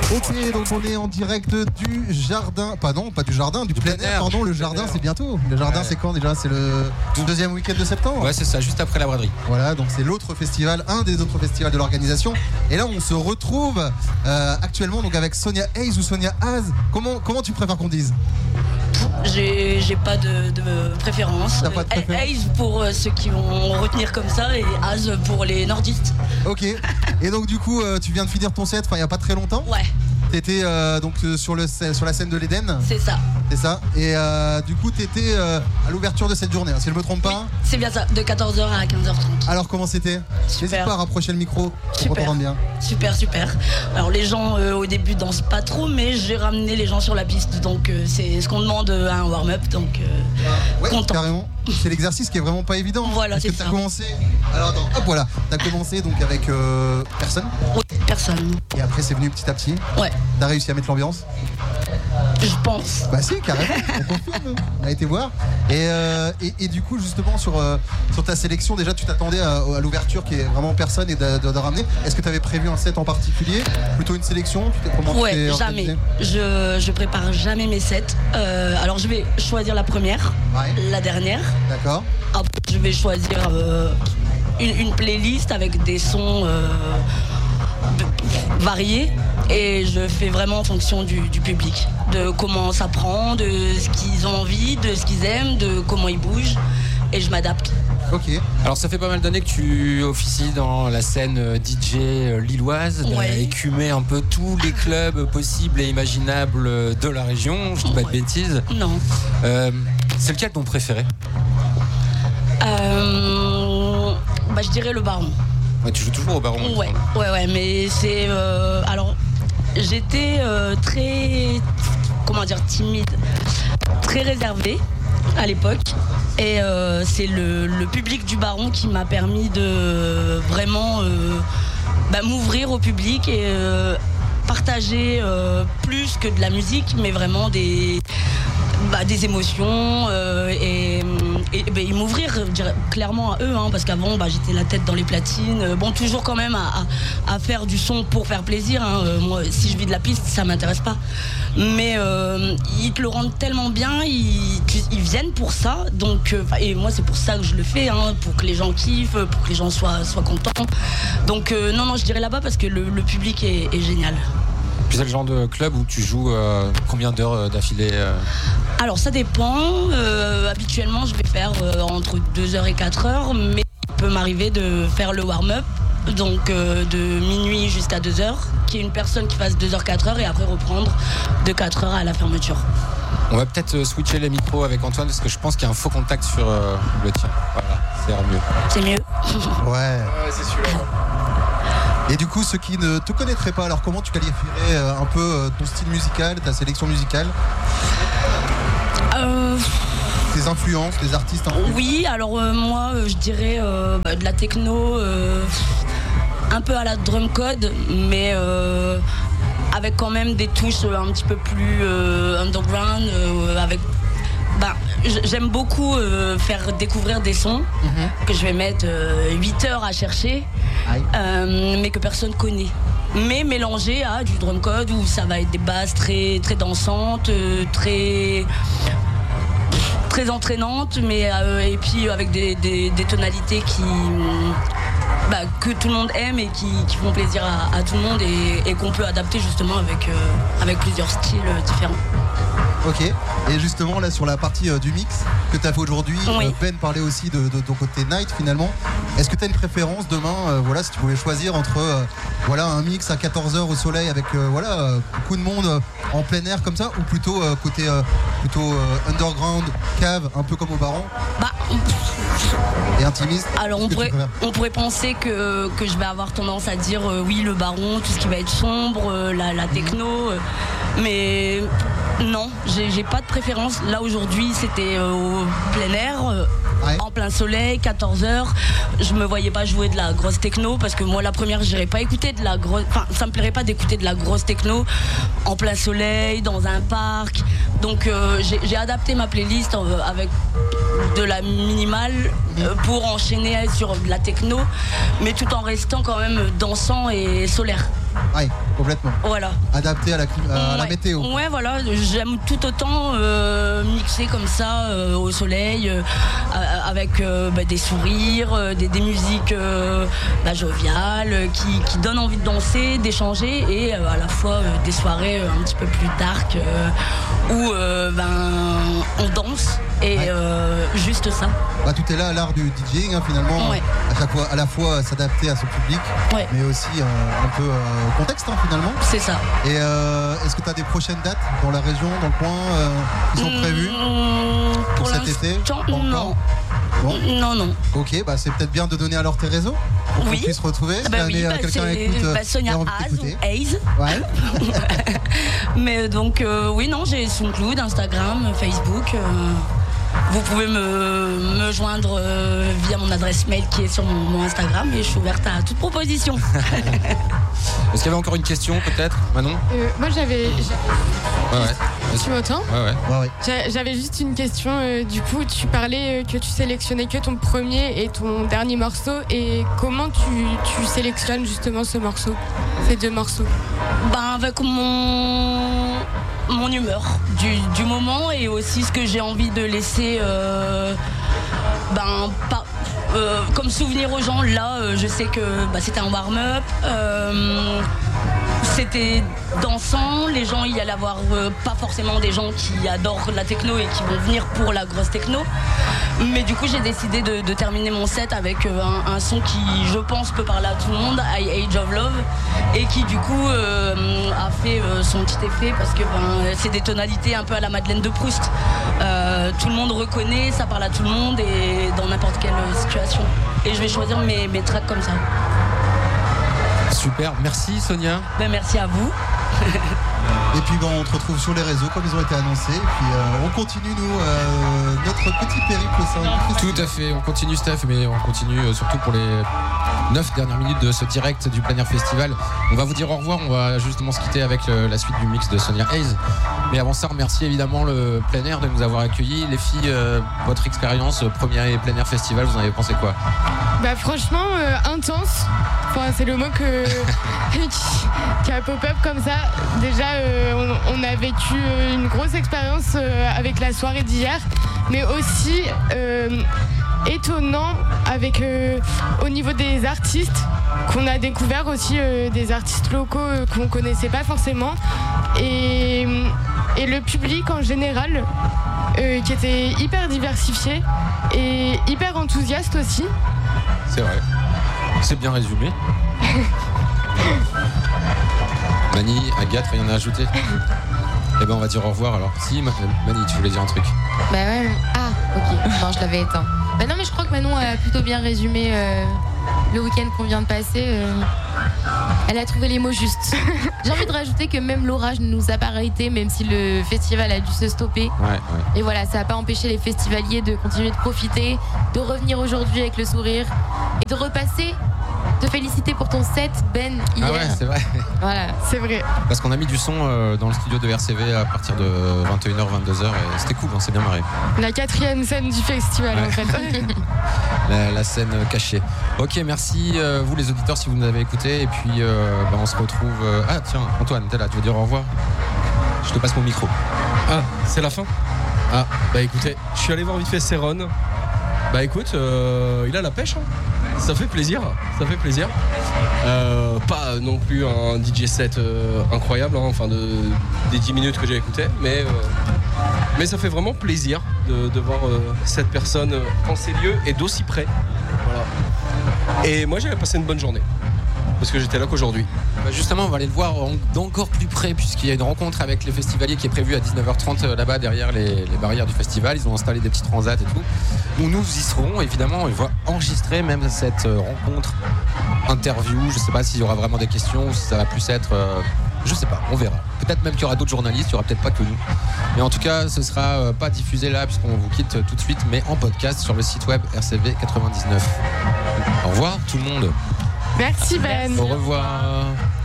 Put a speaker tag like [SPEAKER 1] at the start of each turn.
[SPEAKER 1] Ok, donc on est en direct du jardin, pas du jardin, du plein air, pardon, le jardin c'est bientôt. Le jardin c'est quand déjà? C'est le deuxième week-end de septembre?
[SPEAKER 2] Ouais, c'est ça, juste après la braderie.
[SPEAKER 1] Voilà, donc c'est l'autre festival, un des autres festivals de l'organisation. Et là on se retrouve actuellement donc avec Sonia Hayes ou Sonia Az. Comment tu préfères qu'on dise?
[SPEAKER 3] J'ai pas de préférence.
[SPEAKER 1] T'as pas de préférence?
[SPEAKER 3] Hayes pour ceux qui vont retenir comme ça et Az pour les nordistes.
[SPEAKER 1] Ok. Et donc du coup tu viens de finir ton set, il n'y a pas très longtemps?
[SPEAKER 3] Ouais.
[SPEAKER 1] T'étais donc sur la scène de l'Éden.
[SPEAKER 3] C'est ça.
[SPEAKER 1] C'est ça. Et du coup t'étais à l'ouverture de cette journée, hein, si je me trompe pas.
[SPEAKER 3] Oui, c'est bien ça, de 14h à 15h30.
[SPEAKER 1] Alors comment c'était?
[SPEAKER 3] Super.
[SPEAKER 1] N'hésite pas à rapprocher le micro pour t'entendre bien.
[SPEAKER 3] Super. Alors les gens au début dansent pas trop, mais j'ai ramené les gens sur la piste, donc c'est ce qu'on demande à un warm-up, donc
[SPEAKER 1] ouais,
[SPEAKER 3] content.
[SPEAKER 1] Carrément. C'est l'exercice qui est vraiment pas évident.
[SPEAKER 3] Voilà,
[SPEAKER 1] parce
[SPEAKER 3] c'est
[SPEAKER 1] que
[SPEAKER 3] ça.
[SPEAKER 1] t'as commencé. Alors attends, hop voilà. T'as commencé donc avec personne.
[SPEAKER 3] Oui, personne.
[SPEAKER 1] Et après c'est venu petit à petit.
[SPEAKER 3] Ouais.
[SPEAKER 1] T'as réussi à mettre l'ambiance?
[SPEAKER 3] Je pense.
[SPEAKER 1] Bah si, carrément, on confirme. On a été voir. Et du coup, justement, sur ta sélection, déjà, tu t'attendais à l'ouverture qui est vraiment personne et de ramener. Est-ce que tu avais prévu un set en particulier? Plutôt une sélection?
[SPEAKER 3] Ouais, jamais. Je prépare jamais mes sets. Alors, je vais choisir la première, la dernière.
[SPEAKER 1] D'accord.
[SPEAKER 3] Après, je vais choisir une playlist avec des sons variés. Et je fais vraiment en fonction du public, de comment ça prend, de ce qu'ils ont envie, de ce qu'ils aiment, de comment ils bougent, et je m'adapte.
[SPEAKER 1] Ok.
[SPEAKER 2] Alors ça fait pas mal d'années que tu officies dans la scène DJ lilloise, tu as écumé un peu tous les clubs possibles et imaginables de la région, je dis pas de bêtises.
[SPEAKER 3] Non.
[SPEAKER 2] C'est lequel ton préféré?
[SPEAKER 3] Je dirais le Baron.
[SPEAKER 2] Ouais, tu joues toujours au Baron?
[SPEAKER 3] Ouais, mais c'est... alors, j'étais très... Comment dire? Timide. Très réservée à l'époque. Et c'est le public du Baron qui m'a permis de vraiment m'ouvrir au public et partager plus que de la musique, mais vraiment des émotions et m'ouvrir, je dirais, clairement à eux, hein, parce qu'avant j'étais la tête dans les platines, toujours quand même à faire du son pour faire plaisir, hein. Moi si je vis de la piste ça m'intéresse pas, mais ils te le rendent tellement bien, ils viennent pour ça, donc et moi c'est pour ça que je le fais, hein, pour que les gens kiffent, pour que les gens soient contents, donc non je dirais là-bas parce que le public est génial.
[SPEAKER 2] Puis c'est le genre de club où tu joues combien d'heures d'affilée?
[SPEAKER 3] Alors ça dépend, habituellement je vais faire entre 2h et 4h, mais il peut m'arriver de faire le warm-up, donc de minuit jusqu'à 2h, qu'il y ait une personne qui fasse 2h, 4h et après reprendre de 4h à la fermeture.
[SPEAKER 2] On va peut-être switcher les micros avec Antoine parce que je pense qu'il y a un faux contact sur le tien. Voilà, c'est mieux.
[SPEAKER 3] C'est mieux.
[SPEAKER 1] Ouais,
[SPEAKER 2] c'est celui-là.
[SPEAKER 1] Et du coup, ceux qui ne te connaîtraient pas, alors comment tu qualifierais un peu ton style musical, ta sélection musicale? Tes influences, les artistes influents?
[SPEAKER 3] Oui, alors moi je dirais de la techno, un peu à la drum code, mais avec quand même des touches un petit peu plus underground, avec... j'aime beaucoup faire découvrir des sons que je vais mettre 8 heures à chercher, mais que personne connaît. Mais mélangé à du drum code où ça va être des basses très, très dansantes, très entraînantes, mais et puis avec des tonalités que tout le monde aime et qui font plaisir à tout le monde et qu'on peut adapter justement avec plusieurs styles différents.
[SPEAKER 1] Ok, et justement là sur la partie du mix que tu as fait aujourd'hui, Ben parlait aussi de ton côté night finalement. Est-ce que tu as une préférence demain, si tu pouvais choisir entre un mix à 14h au soleil avec beaucoup de monde en plein air comme ça, ou plutôt côté underground, cave, un peu comme au Baron et intimiste?
[SPEAKER 3] Alors on pourrait penser que je vais avoir tendance à dire oui le Baron, tout ce qui va être sombre, la techno, mais non, j'ai pas de préférence. Là aujourd'hui c'était au plein air, en plein soleil, 14h. Je me voyais pas jouer de la grosse techno parce que moi la première j'irais pas écouter de la grosse, ça me plairait pas d'écouter de la grosse techno en plein soleil, dans un parc. Donc j'ai adapté ma playlist avec de la minimale pour enchaîner sur de la techno, mais tout en restant quand même dansant et solaire.
[SPEAKER 1] Ouais, complètement.
[SPEAKER 3] Voilà.
[SPEAKER 1] Adapté à la météo.
[SPEAKER 3] Ouais, voilà. J'aime tout autant mixer comme ça au soleil, avec des sourires, des musiques joviales, qui donnent envie de danser, d'échanger, et à la fois des soirées un petit peu plus dark où on danse et juste ça.
[SPEAKER 1] Tout est là, l'art du DJing finalement, à chaque fois, à la fois s'adapter à son public, mais aussi un peu au contexte finalement.
[SPEAKER 3] C'est ça.
[SPEAKER 1] Et est-ce que tu as des prochaines dates dans la région, dans le coin, qui sont prévues pour cet été?
[SPEAKER 3] Non.
[SPEAKER 1] Bon.
[SPEAKER 3] Non.
[SPEAKER 1] Ok, c'est peut-être bien de donner alors tes réseaux pour qu'on puisse retrouver. Si quelqu'un écoute,
[SPEAKER 3] Sonia Hayes.
[SPEAKER 1] Ouais.
[SPEAKER 3] Mais donc non, j'ai SoundCloud, Instagram, Facebook. Vous pouvez me joindre via mon adresse mail qui est sur mon Instagram, et je suis ouverte à toute proposition.
[SPEAKER 2] Est-ce qu'il y avait encore une question peut-être, Manon?
[SPEAKER 4] Moi j'avais...
[SPEAKER 2] Ouais.
[SPEAKER 4] Tu m'entends?
[SPEAKER 1] Ouais.
[SPEAKER 4] J'avais juste une question. Du coup, tu parlais que tu sélectionnais que ton premier et ton dernier morceau. Et comment tu sélectionnes justement ces deux morceaux?
[SPEAKER 3] Avec mon humeur du moment, et aussi ce que j'ai envie de laisser comme souvenir aux gens. Là, je sais que c'était un warm-up, c'était dansant, les gens, il y allait avoir pas forcément des gens qui adorent la techno et qui vont venir pour la grosse techno, mais du coup j'ai décidé de terminer mon set avec un son qui, je pense, peut parler à tout le monde, Age of Love, et qui du coup a fait son petit effet, parce que c'est des tonalités un peu à la Madeleine de Proust. Tout le monde reconnaît, ça parle à tout le monde et dans n'importe quelle situation, et je vais choisir mes tracks comme ça.
[SPEAKER 2] Super, merci Sonia.
[SPEAKER 3] Merci à vous.
[SPEAKER 1] Et puis on te retrouve sur les réseaux comme ils ont été annoncés. Et puis on continue notre petit périple au sein du festival.
[SPEAKER 2] Tout à fait, on continue Steph, mais on continue surtout pour les 9 dernières minutes de ce direct du Plein Air Festival. On va vous dire au revoir, on va justement se quitter avec la suite du mix de Sonia Hayes. Mais avant ça, remercier évidemment le Plein Air de nous avoir accueillis. Les filles, votre expérience, premier Plein Air Festival, vous en avez pensé quoi?
[SPEAKER 4] Franchement, intense. C'est le mot qui a pop-up comme ça. Déjà, on a vécu une grosse expérience avec la soirée d'hier, mais aussi étonnant avec au niveau des artistes qu'on a découvert aussi, des artistes locaux qu'on connaissait pas forcément, et le public en général qui était hyper diversifié et hyper enthousiaste aussi.
[SPEAKER 2] C'est vrai, c'est bien résumé. Mani, Agathe, rien à ajouter? On va dire au revoir alors. Si, Mani, tu voulais dire un truc?
[SPEAKER 5] Ouais. Ah, ok. Non, je l'avais éteint. Non, mais je crois que Manon a plutôt bien résumé le week-end qu'on vient de passer. Elle a trouvé les mots justes. J'ai envie de rajouter que même l'orage ne nous a pas arrêté, même si le festival a dû se stopper.
[SPEAKER 2] Ouais.
[SPEAKER 5] Et voilà, ça n'a pas empêché les festivaliers de continuer de profiter, de revenir aujourd'hui avec le sourire et de repasser. Te féliciter pour ton set, Ben, hier.
[SPEAKER 2] Ah ouais, c'est vrai.
[SPEAKER 5] Voilà,
[SPEAKER 4] c'est vrai.
[SPEAKER 2] Parce qu'on a mis du son dans le studio de RCV à partir de 21h, 22h, et c'était cool, on s'est bien marré.
[SPEAKER 4] La 4e scène du festival, en fait.
[SPEAKER 2] la scène cachée. Ok, merci vous les auditeurs si vous nous avez écoutés, et puis on se retrouve... Ah tiens, Antoine, t'es là, tu veux dire au revoir? Je te passe mon micro.
[SPEAKER 6] Ah, c'est la fin? Ah, écoutez, je suis allé voir vite fait Céron. Écoute, il a la pêche, hein. Ça fait plaisir. Pas non plus un DJ set incroyable, des 10 minutes que j'ai écouté, mais ça fait vraiment plaisir de voir cette personne en ces lieux et d'aussi près. Voilà. Et moi, j'ai passé une bonne journée, parce que j'étais là qu'aujourd'hui.
[SPEAKER 2] Justement, on va aller le voir d'encore plus près, puisqu'il y a une rencontre avec les festivaliers qui est prévue à 19h30 là-bas derrière les barrières du festival. Ils ont installé des petits transats et tout. Où nous y serons, évidemment. On va enregistrer même cette rencontre, interview. Je ne sais pas s'il y aura vraiment des questions ou si ça va plus être... je sais pas, on verra. Peut-être même qu'il y aura d'autres journalistes, il n'y aura peut-être pas que nous. Mais en tout cas, ce ne sera pas diffusé là, puisqu'on vous quitte tout de suite, mais en podcast sur le site web RCV 99. Au revoir tout le monde.
[SPEAKER 4] Merci Ben.
[SPEAKER 2] Au revoir.